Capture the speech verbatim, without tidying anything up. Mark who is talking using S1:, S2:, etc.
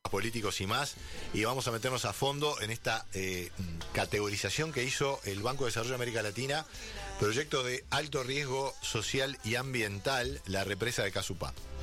S1: políticos y más, y vamos a meternos a fondo en esta eh, categorización que hizo el Banco de Desarrollo de América Latina, proyecto de alto riesgo social y ambiental, la represa de Casupá.